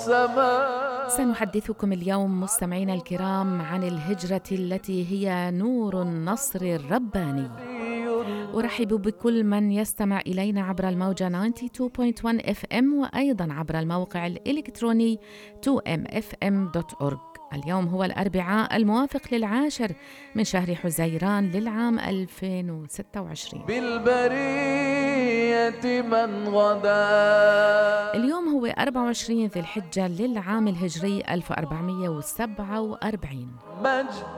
السماء. سنحدثكم اليوم مستمعينا الكرام عن الهجرة التي هي نور النصر الرباني. أرحب بكل من يستمع إلينا عبر الموجة 92.1 FM وأيضا عبر الموقع الإلكتروني 2mfm.org. اليوم هو الأربعاء الموافق للعاشر من شهر حزيران للعام 2026. بالبرية من غدا. اليوم هو 24 ذي الحجة للعام الهجري 1447.